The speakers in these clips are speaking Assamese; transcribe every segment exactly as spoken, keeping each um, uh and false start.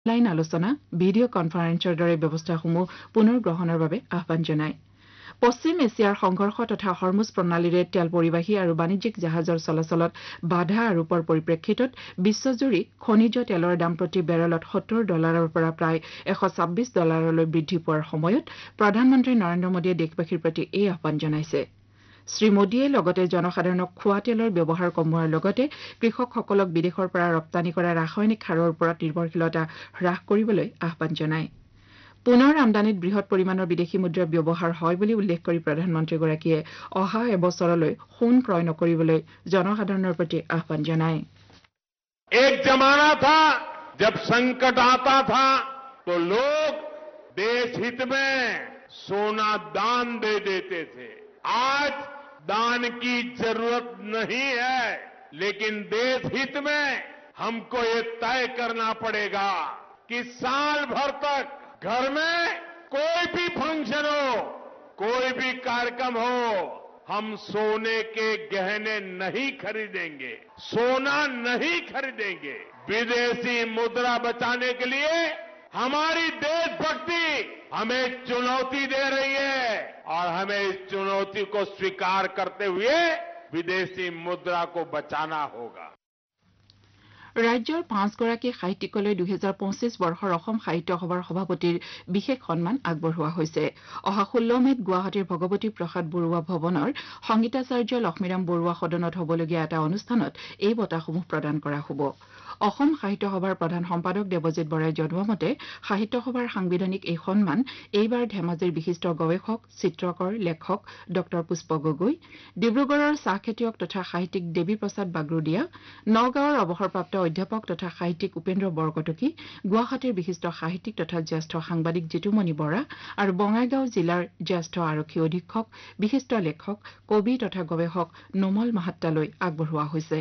লাইন আলোচনা ভিডিঅ' কনফাৰেন্সৰ দৰে ব্যৱস্থাসমূহ পুনৰ গ্ৰহণৰ বাবে আহ্বান জনায় পশ্চিম এছিয়াৰ সংঘৰ্ষ তথা হৰমুজ প্ৰণালীৰে তেল পৰিবাহী আৰু বাণিজ্যিক জাহাজৰ চলাচলত বাধা আৰোপৰ পৰিপ্ৰেক্ষিতত বিশ্বজুৰি খনিজ তেলৰ দাম প্ৰতি বেৰেলত সত্তৰ ডলাৰৰ পৰা প্ৰায় এশ ছাব্বিছ ডলাৰলৈ বৃদ্ধি পোৱাৰ সময়ত প্ৰধানমন্ত্ৰী নৰেন্দ্ৰ মোদীয়ে দেশবাসীৰ প্ৰতি এই আহ্বান জনাইছে শ্ৰীমোদীয়ে লগতে জনসাধাৰণক খোৱা তেলৰ ব্যৱহাৰ কমোৱাৰ লগতে কৃষকসকলক বিদেশৰ পৰা ৰপ্তানি কৰা ৰাসায়নিক সাৰৰ ওপৰত নিৰ্ভৰশীলতা হ্ৰাস কৰিবলৈ আহ্বান জনায় পুনৰ আমদানিত বৃহৎ পৰিমাণৰ বিদেশী মুদ্ৰাৰ ব্যৱহাৰ হয় বুলি উল্লেখ কৰি প্ৰধানমন্ত্ৰীগৰাকীয়ে অহা এবছৰলৈ সোণ ক্ৰয় নকৰিবলৈ জনসাধাৰণৰ প্ৰতি আহ্বান জনায় एक जमाना था जब संकट आता था तो लोग देश हित में सोना दान दे देते थे आज दान की जरूरत नहीं है लेकिन देश हित में हमको ये तय करना पड़ेगा कि साल भर तक घर में कोई भी फंक्शन हो कोई भी कार्यक्रम हो हम सोने के गहने नहीं खरीदेंगे सोना नहीं खरीदेंगे विदेशी मुद्रा बचाने के लिए हमारी देशभक्ति हमें चुनौती दे रही है और हमें इस चुनौती को स्वीकार करते हुए विदेशी मुद्रा को बचाना होगा ৰাজ্যৰ পাঁচগৰাকী সাহিত্যিকলৈ দুহেজাৰ পঁচিছ বৰ্ষৰ অসম সাহিত্য সভাৰ সভাপতিৰ বিশেষ সন্মান আগবঢ়োৱা হৈছে অহা ষোল্ল মেত গুৱাহাটীৰ ভগৱতী প্ৰসাদ বৰুৱা ভৱনৰ সংগীতাচাৰ্য লক্ষ্মীৰাম বৰুৱা সদনত হ'বলগীয়া এটা অনুষ্ঠানত এই বঁটাসমূহ প্ৰদান কৰা হ'ব অসম সাহিত্য সভাৰ প্ৰধান সম্পাদক দেৱজিৎ বৰাই জনোৱা মতে সাহিত্য সভাৰ সাংবিধানিক এই সন্মান এইবাৰ ধেমাজিৰ বিশিষ্ট গৱেষক চিত্ৰকৰ লেখক ডক্টৰ পুষ্প গগৈ ডিব্ৰুগড়ৰ চাহ খেতিয়ক তথা সাহিত্যিক দেৱী প্ৰসাদ বাগৰুডিয়া নগাঁৱৰ অৱসৰপ্ৰাপ্ত অধ্যাপক তথা সাহিত্যিক উপেন্দ্ৰ বৰকটকী গুৱাহাটীৰ বিশিষ্ট সাহিত্যিক তথা জ্যেষ্ঠ সাংবাদিক জিতুমণি বৰা আৰু বঙাইগাঁও জিলাৰ জ্যেষ্ঠ আৰক্ষী অধীক্ষক বিশিষ্ট লেখক কবি তথা গৱেষক নোমল মাহাত্তালৈ আগবঢ়োৱা হৈছে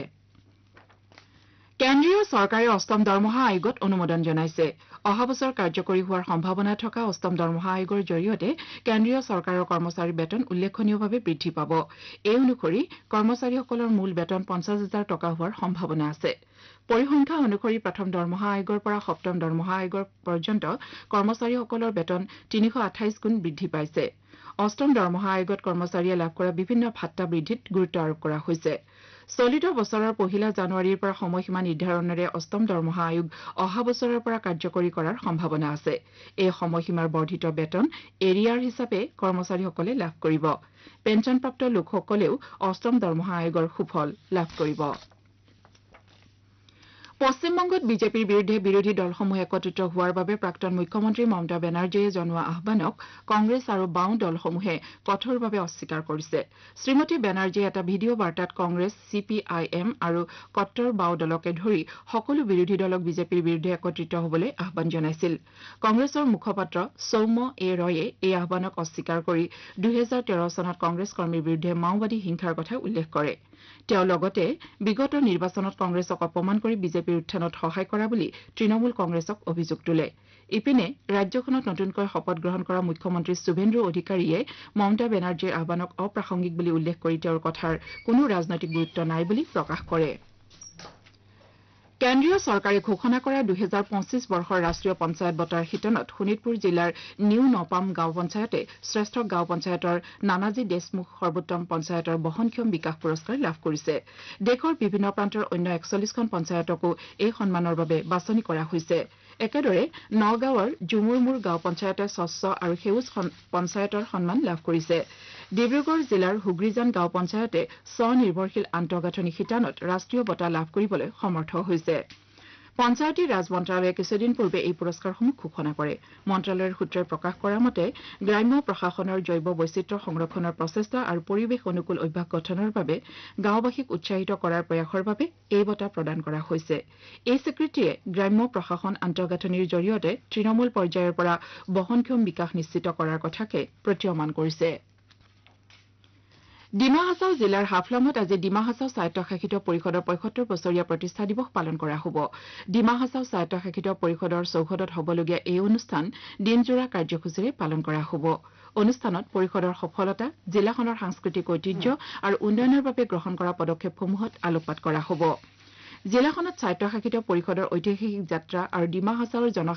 কেন্দ্ৰীয় চৰকাৰে অষ্টম দৰমহা আয়োগত অনুমোদন জনাইছে অহা বছৰ কাৰ্যকৰী হোৱাৰ সম্ভাৱনা থকা অষ্টম দৰমহা আয়োগৰ জৰিয়তে কেন্দ্ৰীয় চৰকাৰৰ কৰ্মচাৰীৰ বেতন উল্লেখনীয়ভাৱে বৃদ্ধি পাব এই অনুসৰি কৰ্মচাৰীসকলৰ মূল বেতন পঞ্চাছ হাজাৰ টকা হোৱাৰ সম্ভাৱনা আছে পৰিসংখ্যা অনুসৰি প্ৰথম দৰমহা আয়োগৰ পৰা সপ্তম দৰমহা আয়োগৰ পৰ্যন্ত কৰ্মচাৰীসকলৰ বেতন তিনিশ আঠাইছ গুণ বৃদ্ধি পাইছে অষ্টম দৰমহা আয়োগত কৰ্মচাৰীয়ে লাভ কৰা বিভিন্ন ভাত্তা বৃদ্ধিত গুৰুত্ব আৰোপ কৰা হৈছে চলিত বছৰৰ পহিলা জানুৱাৰীৰ পৰা সময়সীমা নিৰ্ধাৰণেৰে অষ্টম দৰমহা আয়োগ অহা বছৰৰ পৰা কাৰ্যকৰী কৰাৰ সম্ভাৱনা আছে এই সময়সীমাৰ বৰ্ধিত বেতন এৰিয়াৰ হিচাপে কৰ্মচাৰীসকলে লাভ কৰিব পেঞ্চনপ্ৰাপ্ত লোকসকলেও অষ্টম দৰমহা আয়োগৰ সুফল লাভ কৰিব পশ্চিমবংগত বিজেপিৰ বিৰুদ্ধে বিৰোধী দলসমূহ একত্ৰিত হোৱাৰ বাবে প্ৰাক্তন মুখ্যমন্ত্ৰী মমতা বেনাৰ্জীয়ে জনোৱা আহ্বানক কংগ্ৰেছ আৰু বাওঁ দলসমূহে কঠোৰভাৱে অস্বীকাৰ কৰিছে শ্ৰীমতী বেনাৰ্জীয়ে এটা ভিডিঅ' বাৰ্তাত Congress C P I am আৰু কট্টৰ বাওঁ দলকে ধৰি সকলো বিৰোধী দলক বিজেপিৰ বিৰুদ্ধে একত্ৰিত হ'বলৈ আহ্বান জনাইছিল কংগ্ৰেছৰ মুখপাত্ৰ সৌম্য এ ৰয়ে এই আহ্বানক অস্বীকাৰ কৰি দুহেজাৰ তেৰ চনত কংগ্ৰেছ কৰ্মীৰ বিৰুদ্ধে মাওবাদী হিংসাৰ কথা উল্লেখ কৰে তেওঁ লগতে বিগত নিৰ্বাচনত কংগ্ৰেছক অপমান কৰি বিজেপিৰ উত্থানত সহায় কৰা বুলি তৃণমূল কংগ্ৰেছক অভিযোগ তোলে ইপিনে ৰাজ্যখনত নতুনকৈ শপত গ্ৰহণ কৰা মুখ্যমন্ত্ৰী শুভেন্দু অধিকাৰীয়ে মমতা বেনাৰ্জীৰ আহ্বানক অপ্ৰাসংগিক বুলি উল্লেখ কৰি তেওঁৰ কথাৰ কোনো ৰাজনৈতিক গুৰুত্ব নাই বুলি প্ৰকাশ কৰে কেন্দ্ৰীয় চৰকাৰে ঘোষণা কৰা দুহেজাৰ পঁচিছ বৰ্ষৰ ৰাষ্ট্ৰীয় পঞ্চায়ত বঁটাৰ শিতানত শোণিতপুৰ জিলাৰ নিউ নপাম গাঁও পঞ্চায়তে শ্ৰেষ্ঠ গাঁও পঞ্চায়তৰ নানাজী দেশমুখ সৰ্বোত্তম পঞ্চায়তৰ বহনক্ষম বিকাশ পুৰস্কাৰ লাভ কৰিছে দেশৰ বিভিন্ন প্ৰান্তৰ অন্য একচল্লিছখন পঞ্চায়তকো এই সন্মানৰ বাবে বাছনি কৰা হৈছে একেদৰে নগাঁৱৰ জুমুৰমুৰ গাঁও পঞ্চায়তে স্বচ্ছ আৰু সেউজ পঞ্চায়তৰ সন্মান লাভ কৰিছে ডিব্ৰুগড় জিলাৰ হুগ্ৰীজান গাঁও পঞ্চায়তে স্বনিৰ্ভৰশীল আন্তঃগাঁথনি শিতানত ৰাষ্ট্ৰীয় বঁটা লাভ কৰিবলৈ সমৰ্থ হৈছে পঞ্চায়তী ৰাজ মন্ত্ৰালয়ে কিছুদিন পূৰ্বে এই পুৰস্কাৰসমূহ ঘোষণা কৰে মন্ত্ৰালয়ৰ সূত্ৰই প্ৰকাশ কৰা মতে গ্ৰাম্য প্ৰশাসনৰ জৈৱ বৈচিত্ৰ্য সংৰক্ষণৰ প্ৰচেষ্টা আৰু পৰিৱেশ অনুকূল অভ্যাস গঠনৰ বাবে গাঁওবাসীক উৎসাহিত কৰাৰ প্ৰয়াসৰ বাবে এই বঁটা প্ৰদান কৰা হৈছে এই স্বীকৃতিয়ে গ্ৰাম্য প্ৰশাসন আন্তঃগাঁথনিৰ জৰিয়তে তৃণমূল পৰ্যায়ৰ পৰা বহনক্ষম বিকাশ নিশ্চিত কৰাৰ কথাকে প্ৰতীয়মান কৰিছে ডিমা হাছাও জিলাৰ হাফলঙত আজি ডিমা হাছাও স্বায়ত্তশাসিত পৰিষদৰ পঁয়সত্তৰ বছৰীয়া প্ৰতিষ্ঠা দিৱস পালন কৰা হ'ব ডিমা হাছাও স্বায়ত্তশাসিত পৰিষদৰ চৌহদত হ'বলগীয়া এই অনুষ্ঠান দিনজোৰা কাৰ্যসূচীৰে পালন কৰা হ'ব অনুষ্ঠানত পৰিষদৰ সফলতা জিলাখনৰ সাংস্কৃতিক ঐতিহ্য আৰু উন্নয়নৰ বাবে গ্ৰহণ কৰা পদক্ষেপসমূহত আলোকপাত কৰা হ'ব জিলাখনত স্বায়ত্তশাসিত পৰিষদৰ ঐতিহাসিক যাত্ৰা আৰু ডিমা হাছাওৰ জন